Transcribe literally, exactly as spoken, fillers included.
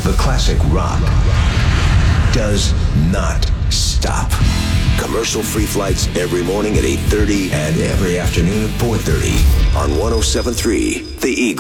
The classic rock does not stop. Commercial-free flights every morning at eight thirty and every afternoon at four thirty on one oh seven point three The Eagle.